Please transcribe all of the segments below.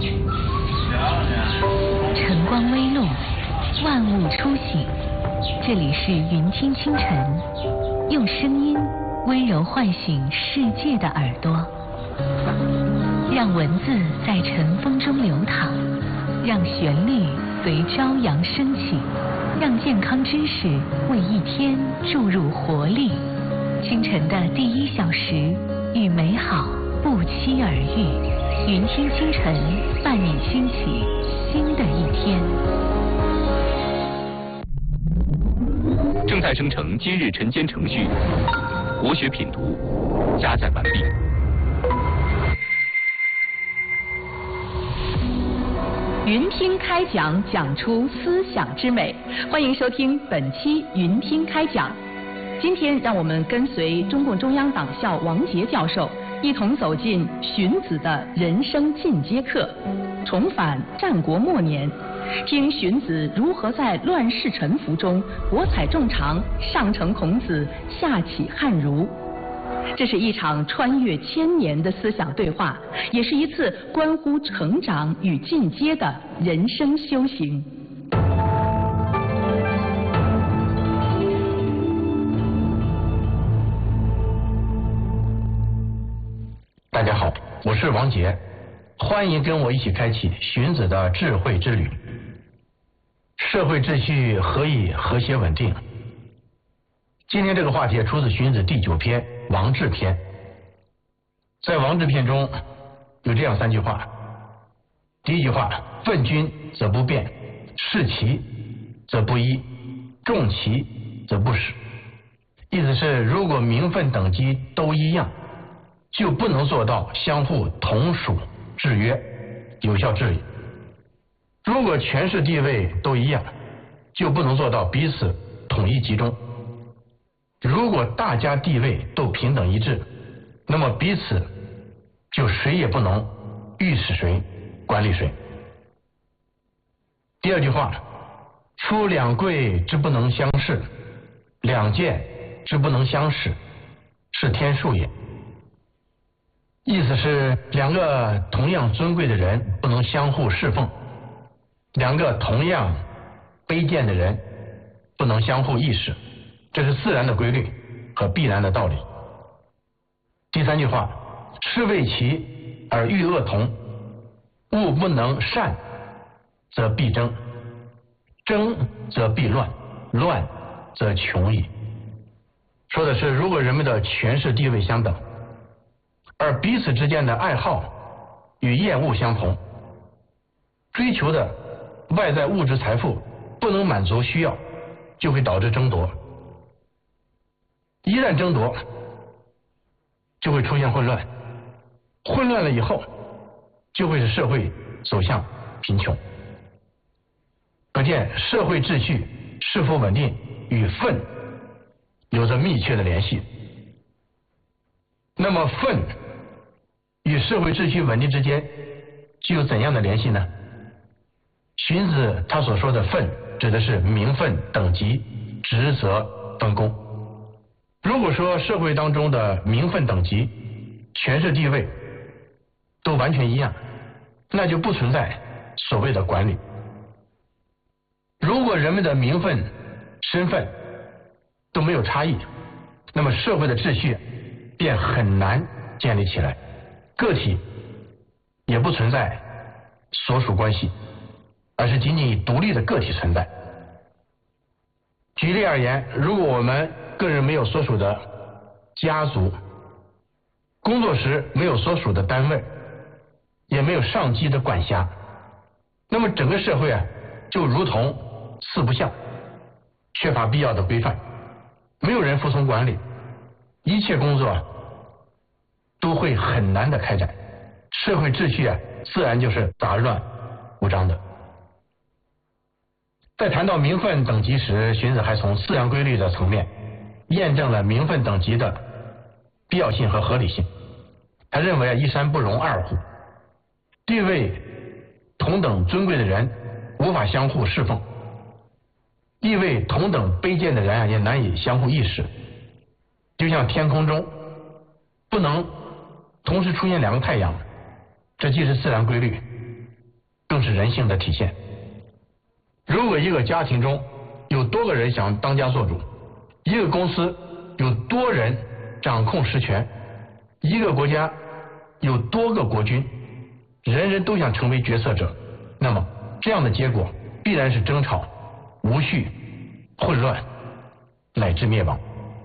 晨光微露，万物初醒。这里是云听清晨，用声音温柔唤醒世界的耳朵，让文字在晨风中流淌，让旋律随朝阳升起，让健康知识为一天注入活力。清晨的第1小时，与美好不期而遇。云听清晨，伴你兴起新的一天。 正在生成今日晨间程序，国学品读加载完毕。 云听开讲，讲出思想之美。欢迎收听本期云听开讲。今天让我们跟随中共中央党校王杰教授，一同走进荀子的人生进阶课，重返战国末年，听荀子如何在乱世沉浮中博采众长，上承孔子，下启汉儒。这是一场穿越千年的思想对话，也是一次关乎成长与进阶的人生修行。 大家好，我是王杰，欢迎跟我一起开启荀子的智慧之旅。社会秩序何以和谐稳定？今天这个话题出自荀子第9篇王制篇。在王制篇中有这样3句话。第1句话，愤君则不变，士齐则不依，众齐则不使。意思是，如果名分等级都一样，就不能做到相互同属制约，有效治理。如果权势地位都一样，就不能做到彼此统一集中。如果大家地位都平等一致，那么彼此就谁也不能御使谁，管理谁。第2句话，夫两贵之不能相视，两贱之不能相使，是天数也。意思是，两个同样尊贵的人不能相互侍奉，两个同样卑贱的人不能相互意识，这是自然的规律和必然的道理。第3句话，士为齐而欲恶同，物不能善则必争，争则必乱，乱则穷矣。说的是，如果人们的权势地位相等，而彼此之间的爱好与厌恶相同，追求的外在物质财富不能满足需要，就会导致争夺。一旦争夺，就会出现混乱，混乱了以后，就会使社会走向贫穷。可见社会秩序是否稳定与愤有着密切的联系。那么愤与社会秩序稳定之间具有怎样的联系呢？荀子他所说的愤，指的是名分等级、职责分工。如果说社会当中的名分等级、权势地位都完全一样，那就不存在所谓的管理。如果人们的名分、身份都没有差异，那么社会的秩序便很难建立起来，个体也不存在所属关系，而是仅仅以独立的个体存在。举例而言，如果我们个人没有所属的家族，工作时没有所属的单位，也没有上级的管辖，那么整个社会就如同四不像，缺乏必要的规范，没有人服从管理，一切工作都会很难的开展，社会秩序自然就是杂乱无章的。在谈到名分等级时，荀子还从自然规律的层面验证了名分等级的必要性和合理性。他认为一山不容二虎，地位同等尊贵的人无法相互侍奉，地位同等卑贱的人也难以相互意识。就像天空中不能同时出现2个太阳，这既是自然规律， 正是人性的体现。如果一个家庭中有多个人想当家做主，一个公司有多人掌控实权，一个国家有多个国君，人人都想成为决策者，那么这样的结果必然是争吵、无序、混乱，乃至灭亡。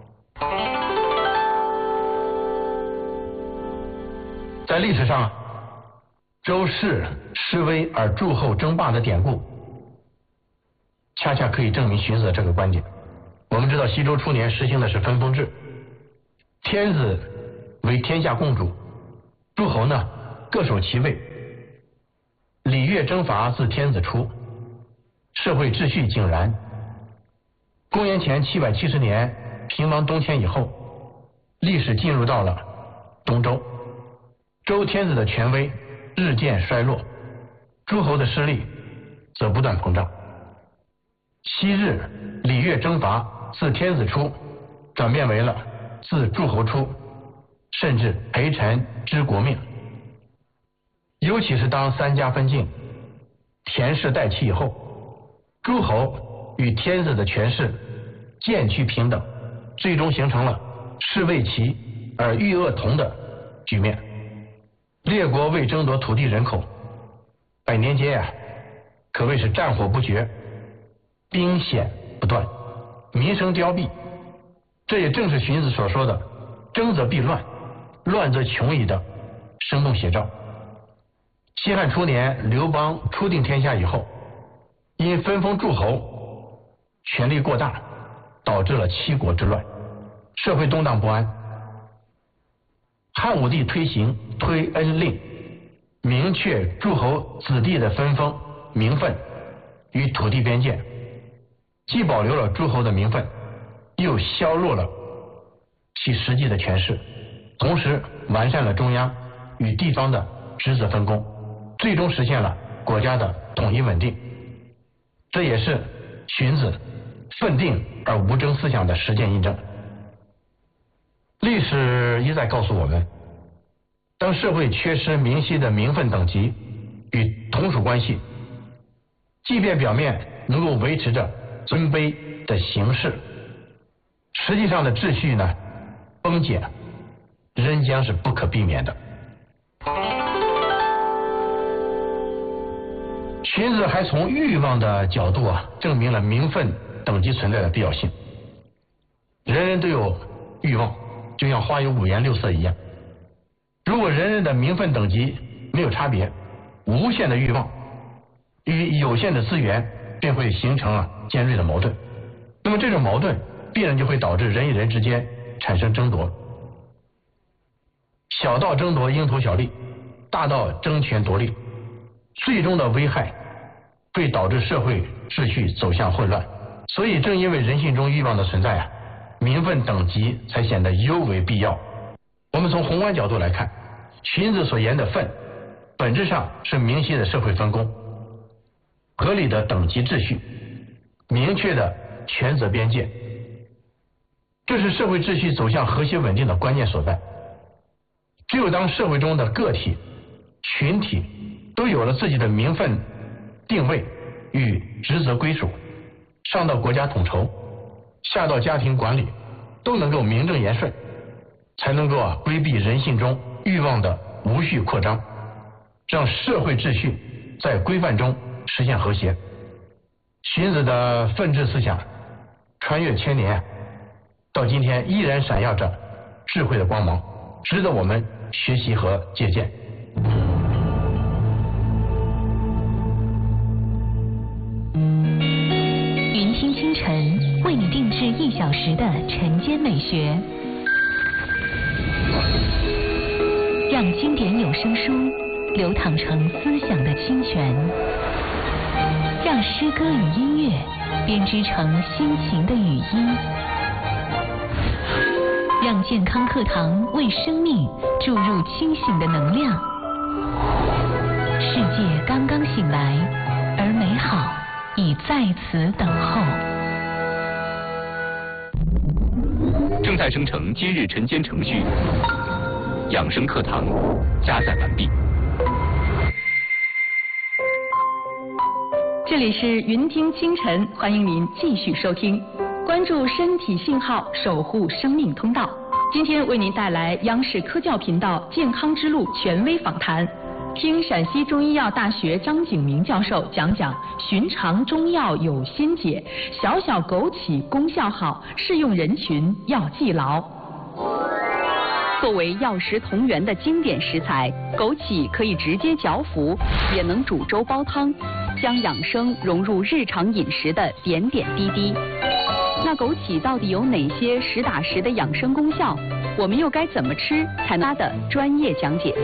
在历史上，周氏失威而诸侯争霸的典故，恰恰可以证明荀子的这个观点。我们知道西周初年实行的是分封制，天子为天下共主，诸侯呢各守其位，礼乐征伐自天子出，社会秩序井然。公元前770年平王东迁以后，历史进入到了东周，周天子的权威日渐衰落，诸侯的势力则不断膨胀。昔日礼乐征伐自天子出，转变为了自诸侯出，甚至陪臣知国命。尤其是当三家分晋，田氏代齐以后，诸侯与天子的权势渐趋平等，最终形成了士为齐而欲恶同的局面。列国为争夺土地人口，百年间可谓是战火不绝，兵险不断，民生凋敝。这也正是荀子所说的争则必乱，乱则穷矣的生动写照。西汉初年刘邦初定天下以后，因分封诸侯权力过大，导致了七国之乱，社会动荡不安。汉武帝推行推恩令，明确诸侯子弟的分封名分与土地边界，既保留了诸侯的名分，又削弱了其实际的权势，同时完善了中央与地方的职责分工，最终实现了国家的统一稳定。这也是荀子奋定而无争思想的实践印证。历史一再告诉我们，当社会缺失明晰的名分等级与同属关系，即便表面能够维持着尊卑的形式，实际上的秩序呢崩解，仍将是不可避免的。荀子还从欲望的角度证明了名分等级存在的必要性。人人都有欲望，就像花有五颜六色一样。如果人人的名分等级没有差别，无限的欲望与有限的资源便会形成尖锐的矛盾。那么这种矛盾必然就会导致人与人之间产生争夺，小到争夺蝇头小利，大到争权夺利，最终的危害会导致社会秩序走向混乱。所以正因为人性中欲望的存在名分等级才显得尤为必要。我们从宏观角度来看，荀子所言的分本质上是明晰的社会分工，合理的等级秩序，明确的权责边界，这是社会秩序走向和谐稳定的关键所在。只有当社会中的个体、群体都有了自己的名分定位与职责归属，上到国家统筹，下到家庭管理，都能够名正言顺，才能够规避人性中欲望的无序扩张，让社会秩序在规范中实现和谐。荀子的奋志思想穿越千年，到今天依然闪耀着智慧的光芒，值得我们学习和借鉴。 云听清晨为你定制1小时的晨间美学，让经典有声书流淌成思想的清泉，让诗歌与音乐编织成心情的语音，让健康课堂为生命注入清醒的能量。世界刚刚醒来，而美好已在此等候。 正在生成今日晨间程序，养生课堂加载完毕。 这里是云听清晨，欢迎您继续收听，关注身体信号，守护生命通道。今天为您带来央视科教频道健康之路权威访谈，听陕西中医药大学张景明教授讲讲寻常中药有心解，小小枸杞功效好，适用人群要记牢。作为药食同源的经典食材，枸杞可以直接嚼服，也能煮粥煲汤，将养生融入日常饮食的点点滴滴。那枸杞到底有哪些实打实的养生功效？我们又该怎么吃才能它的专业讲解？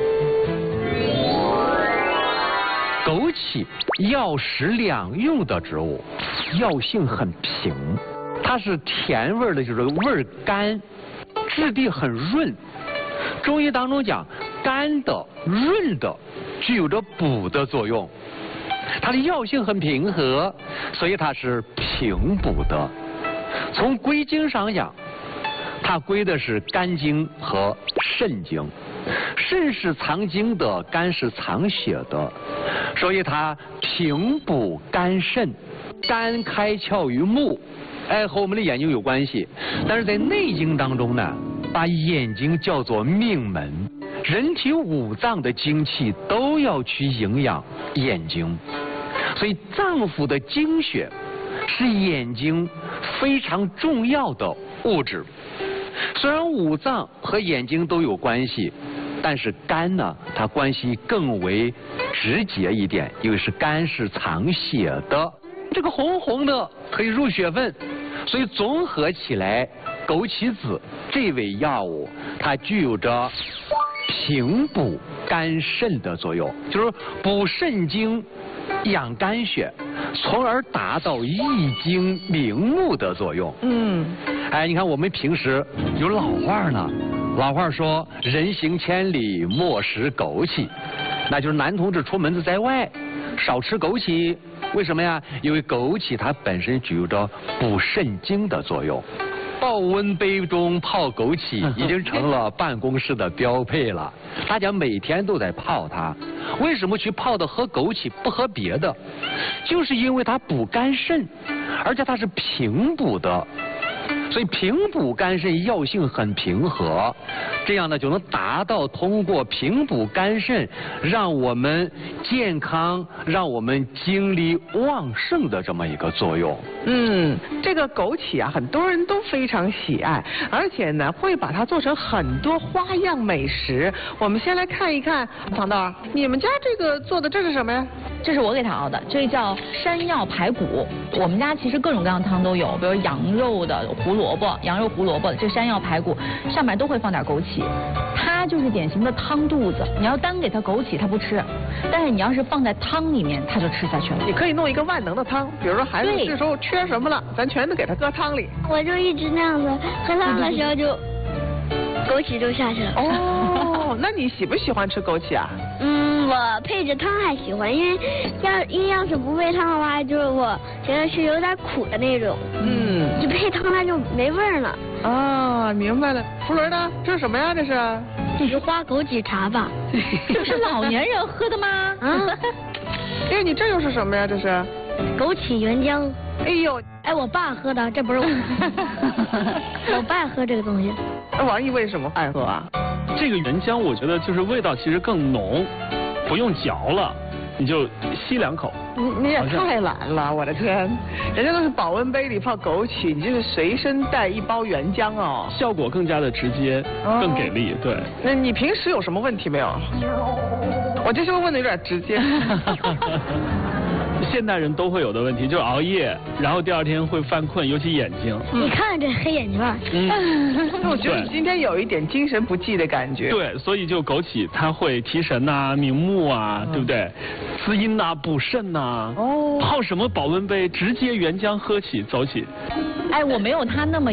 枸杞药食两用的植物，药性很平，它是甜味的，就是味儿甘，质地很润。中医当中讲，甘的、润的，具有着补的作用。它的药性很平和，所以它是平补的。从归经上讲，它归的是肝经和肾经。肾是藏精的，肝是藏血的，所以它平补肝肾。肝开窍于目，和我们的眼睛有关系。但是在《内经》当中呢，把眼睛叫做命门，人体五脏的精气都要去营养眼睛，所以脏腑的精血是眼睛非常重要的物质。虽然五脏和眼睛都有关系，但是肝呢，它关系更为直接一点，因为是肝是藏血的，这个红红的可以入血分，所以综合起来，枸杞子这味药物，它具有着平补肝肾的作用，就是补肾精、养肝血，从而达到益精明目的作用。你看我们平时有老话呢，老话说人行千里莫食枸杞，那就是男同志出门子在外少吃枸杞。为什么呀？因为枸杞它本身具有着补肾精的作用。保温杯中泡枸杞已经成了办公室的标配了，大家每天都在泡它。为什么去泡的喝枸杞不喝别的？就是因为它补肝肾，而且它是平补的。所以平补肝肾药性很平和，这样呢就能达到通过平补肝肾让我们健康、让我们精力旺盛的这么一个作用。 这个枸杞啊，很多人都非常喜爱，而且呢会把它做成很多花样美食。我们先来看一看，糖豆，你们家这个做的这是什么呀？ 这是我给他熬的，这个叫山药排骨。我们家其实各种各样的汤都有，比如羊肉的、胡萝卜、羊肉胡萝卜，这山药排骨上面都会放点枸杞。它就是典型的汤肚子，你要单给它枸杞它不吃，但是你要是放在汤里面，它就吃下去了。 你可以弄一个万能的汤，比如说孩子这时候缺什么了，咱全都给他搁汤里。 我就一直那样子，喝汤的时候就枸杞就下去了。 哦，那你喜不喜欢吃枸杞啊？ 我配着汤还喜欢，因为要是不配汤的话，就是我觉得是有点苦的那种。就配汤它就没味儿了。 啊，明白了。福伦呢？这是什么呀？这是？ 菊花枸杞茶吧。 这是老年人喝的吗？ 你这又是什么呀？这是？ 枸杞原浆。 哎呦， 我爸喝的，这不是我。我爸喝这个东西。 王毅为什么爱喝啊？ 这个原浆我觉得就是味道其实更浓，不用嚼了，你就吸两口。 你也太懒了，我的天！人家都是保温杯里泡枸杞，你就是随身带一包原浆哦， 效果更加的直接，更给力。对。 那你平时有什么问题没有？我这是不是问的有点直接？ 现代人都会有的问题就是熬夜，然后第二天会犯困，尤其眼睛。 你看这黑眼圈。 我觉得你今天有一点精神不济的感觉。 对，所以就枸杞它会提神呐、明目啊，对不对？滋阴呐、补肾呐。泡什么保温杯，直接原浆喝起走起。 我没有他那么